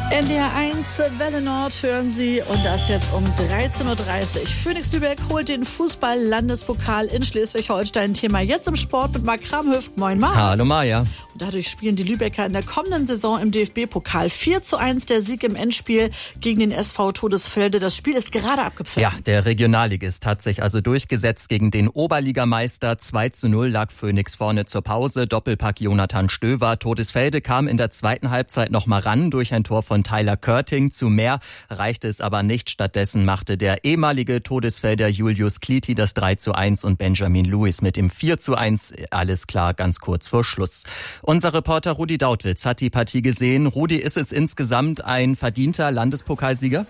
NDR 1 Welle Nord hören Sie und das jetzt um 13.30 Uhr. Phoenix Lübeck holt den Fußball-Landespokal in Schleswig-Holstein. Thema jetzt im Sport mit Marc Kramhöft. Moin Marc. Hallo Maja. Und dadurch spielen die Lübecker in der kommenden Saison im DFB-Pokal. 4:1 der Sieg im Endspiel gegen den SV Todesfelde. Das Spiel ist gerade abgepfiffen. Ja, der Regionalligist hat sich also durchgesetzt gegen den Oberligameister. 2:0 lag Phoenix vorne zur Pause. Doppelpack Jonathan Stöver. Todesfelde kam in der zweiten Halbzeit noch mal ran durch ein Tor von Tyler Körting. Zu mehr reichte es aber nicht. Stattdessen machte der ehemalige Todesfelder Julius Kliti das 3:1 und Benjamin Lewis mit dem 4:1. Alles klar, ganz kurz vor Schluss. Unser Reporter Rudi Dautwitz hat die Partie gesehen. Rudi, ist es insgesamt ein verdienter Landespokalsieger?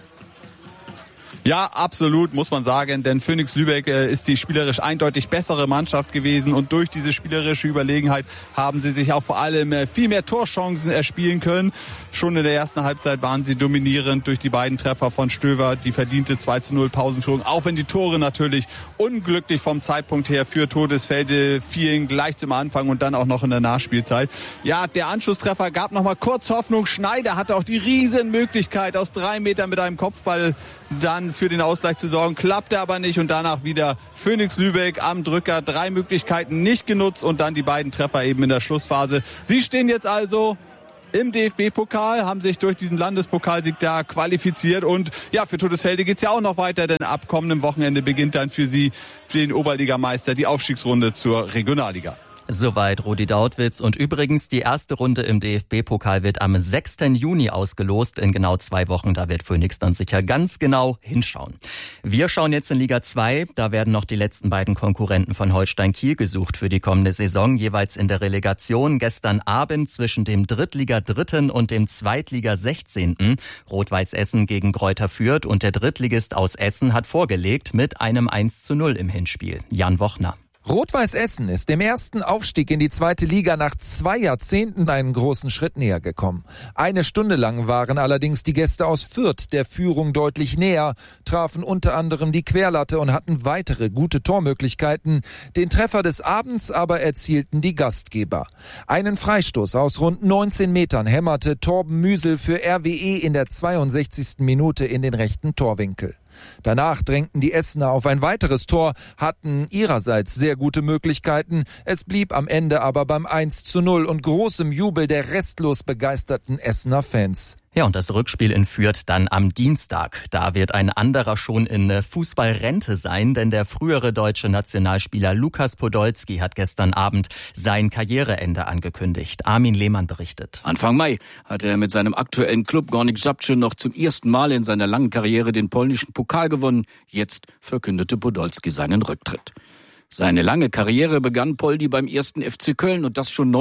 Ja, absolut, muss man sagen, denn Phoenix Lübeck ist die spielerisch eindeutig bessere Mannschaft gewesen und durch diese spielerische Überlegenheit haben sie sich auch vor allem viel mehr Torchancen erspielen können. Schon in der ersten Halbzeit waren sie dominierend durch die beiden Treffer von Stöver, die verdiente 2:0 Pausenführung, auch wenn die Tore natürlich unglücklich vom Zeitpunkt her für Todesfelde fielen, gleich zum Anfang und dann auch noch in der Nachspielzeit. Ja, der Anschlusstreffer gab noch mal kurz Hoffnung. Schneider hatte auch die Riesenmöglichkeit, aus 3 Metern mit einem Kopfball dann für den Ausgleich zu sorgen, klappte aber nicht und danach wieder Phoenix Lübeck am Drücker, 3 Möglichkeiten nicht genutzt und dann die beiden Treffer eben in der Schlussphase. Sie stehen jetzt also im DFB-Pokal, haben sich durch diesen Landespokalsieg da qualifiziert und ja, für Todesfelde geht's ja auch noch weiter, denn ab kommendem Wochenende beginnt dann für sie, für den Oberligameister, die Aufstiegsrunde zur Regionalliga. Soweit Rudi Dautwitz. Und übrigens, die erste Runde im DFB-Pokal wird am 6. Juni ausgelost. In genau 2 Wochen, da wird Phoenix dann sicher ganz genau hinschauen. Wir schauen jetzt in Liga 2. Da werden noch die letzten beiden Konkurrenten von Holstein Kiel gesucht für die kommende Saison. Jeweils in der Relegation. Gestern Abend zwischen dem Drittliga-Dritten und dem Zweitliga-16. Rot-Weiß Essen gegen Greuther Fürth. Und der Drittligist aus Essen hat vorgelegt mit einem 1:0 im Hinspiel. Jan Wochner. Rot-Weiß Essen ist dem ersten Aufstieg in die zweite Liga nach 2 Jahrzehnten einen großen Schritt näher gekommen. 1 Stunde lang waren allerdings die Gäste aus Fürth der Führung deutlich näher, trafen unter anderem die Querlatte und hatten weitere gute Tormöglichkeiten. Den Treffer des Abends aber erzielten die Gastgeber. Einen Freistoß aus rund 19 Metern hämmerte Torben Müsel für RWE in der 62. Minute in den rechten Torwinkel. Danach drängten die Essener auf ein weiteres Tor, hatten ihrerseits sehr gute Möglichkeiten. Es blieb am Ende aber beim 1:0 und großem Jubel der restlos begeisterten Essener Fans. Ja, und das Rückspiel in Fürth dann am Dienstag. Da wird ein anderer schon in Fußballrente sein, denn der frühere deutsche Nationalspieler Lukas Podolski hat gestern Abend sein Karriereende angekündigt. Armin Lehmann berichtet. Anfang Mai hatte er mit seinem aktuellen Klub Górnik Zabrze noch zum ersten Mal in seiner langen Karriere den polnischen Pokal gewonnen. Jetzt verkündete Podolski seinen Rücktritt. Seine lange Karriere begann Poldi beim 1. FC Köln und das schon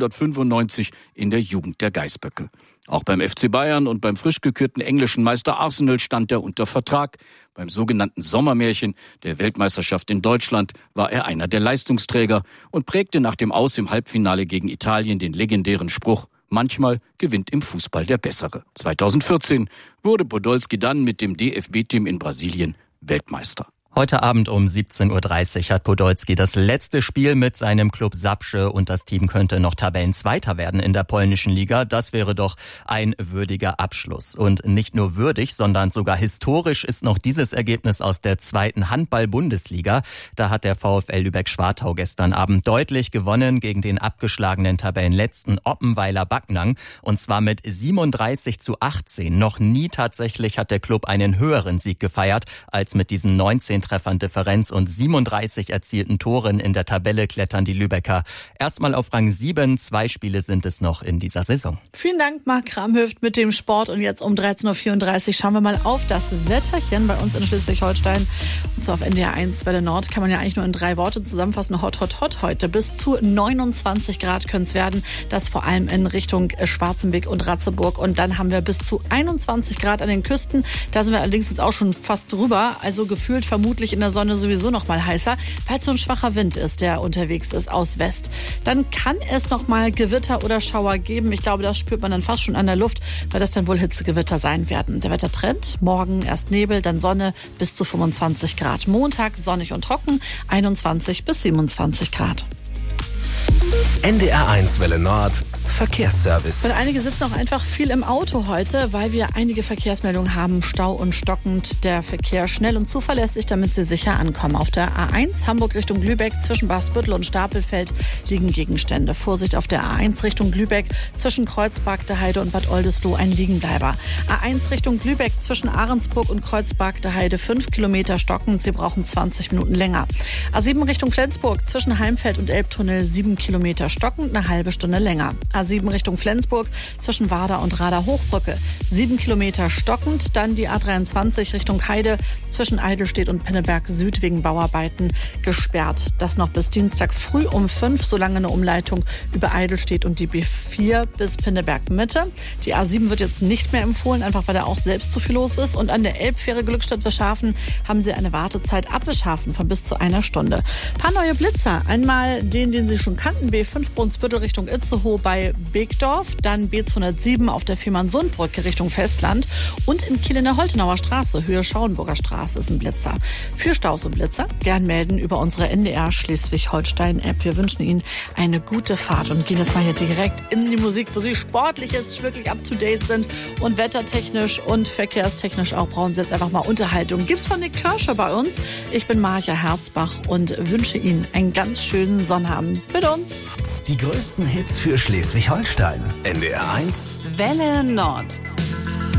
1995 in der Jugend der Geißböcke. Auch beim FC Bayern und beim frisch gekürten englischen Meister Arsenal stand er unter Vertrag. Beim sogenannten Sommermärchen der Weltmeisterschaft in Deutschland war er einer der Leistungsträger und prägte nach dem Aus im Halbfinale gegen Italien den legendären Spruch: Manchmal gewinnt im Fußball der Bessere. 2014 wurde Podolski dann mit dem DFB-Team in Brasilien Weltmeister. Heute Abend um 17:30 Uhr hat Podolski das letzte Spiel mit seinem Klub Zabrze und das Team könnte noch Tabellenzweiter werden in der polnischen Liga. Das wäre doch ein würdiger Abschluss. Und nicht nur würdig, sondern sogar historisch ist noch dieses Ergebnis aus der 2. Handball-Bundesliga. Da hat der VfL Lübeck-Schwartau gestern Abend deutlich gewonnen gegen den abgeschlagenen Tabellenletzten Oppenweiler Backnang. Und zwar mit 37:18. Noch nie tatsächlich hat der Club einen höheren Sieg gefeiert als mit diesen 19 Treffern Differenz und 37 erzielten Toren in der Tabelle klettern die Lübecker erstmal auf Rang 7. 2 Spiele sind es noch in dieser Saison. Vielen Dank, Marc Kramhöft mit dem Sport. Und jetzt um 13.34 Uhr schauen wir mal auf das Wetterchen bei uns in Schleswig-Holstein. Und zwar auf NDR 1 Welle Nord kann man ja eigentlich nur in 3 Worte zusammenfassen. Hot, hot, hot heute. Bis zu 29 Grad können es werden. Das vor allem in Richtung Schwarzenbeck und Ratzeburg. Und dann haben wir bis zu 21 Grad an den Küsten. Da sind wir allerdings jetzt auch schon fast drüber. Also gefühlt vermutlich in der Sonne sowieso noch mal heißer, weil es so ein schwacher Wind ist, der unterwegs ist aus West. Dann kann es noch mal Gewitter oder Schauer geben. Ich glaube, das spürt man dann fast schon an der Luft, weil das dann wohl Hitzegewitter sein werden. Der Wettertrend: morgen erst Nebel, dann Sonne bis zu 25 Grad. Montag sonnig und trocken, 21 bis 27 Grad. NDR 1 Welle Nord Verkehrsservice. Und einige sitzen auch einfach viel im Auto heute, weil wir einige Verkehrsmeldungen haben. Stau und stockend, der Verkehr schnell und zuverlässig, damit Sie sicher ankommen. Auf der A1 Hamburg Richtung Lübeck zwischen Bachsbüttel und Stapelfeld liegen Gegenstände. Vorsicht auf der A1 Richtung Lübeck zwischen Kreuzberg, Heide und Bad Oldesloe ein Liegenbleiber. A1 Richtung Lübeck zwischen Ahrensburg und Kreuzberg, Heide 5 Kilometer stockend. Sie brauchen 20 Minuten länger. A7 Richtung Flensburg zwischen Heimfeld und Elbtunnel 7 Kilometer stockend, eine halbe Stunde länger. A7 Richtung Flensburg zwischen Warder und Rader Hochbrücke 7 Kilometer stockend. Dann die A23 Richtung Heide zwischen Eidelstedt und Pinneberg Süd wegen Bauarbeiten gesperrt. Das noch bis Dienstag früh um 5, solange eine Umleitung über Eidelstedt und die B4 bis Pinneberg Mitte. Die A7 wird jetzt nicht mehr empfohlen, einfach weil da auch selbst zu viel los ist. Und an der Elbfähre Glückstadt-Wischhafen haben Sie eine Wartezeit ab Wischhafen von bis zu einer Stunde. Ein paar neue Blitzer. Einmal den Sie schon kannten, B5 Brunsbüttel Richtung Itzehoe bei Begdorf, dann B207 auf der Fehmarnsundbrücke Richtung Festland und in Kiel in der Holtenauer Straße, Höhe Schauenburger Straße ist ein Blitzer. Für Staus und Blitzer gern melden über unsere NDR Schleswig-Holstein-App. Wir wünschen Ihnen eine gute Fahrt und gehen jetzt mal hier direkt in die Musik, wo Sie sportlich jetzt wirklich up-to-date sind und wettertechnisch und verkehrstechnisch auch brauchen Sie jetzt einfach mal Unterhaltung. Gibt's von Nick Kirsche bei uns. Ich bin Marja Herzbach und wünsche Ihnen einen ganz schönen Sonnabend mit uns. Die größten Hits für Schleswig-Holstein. NDR 1. Welle Nord.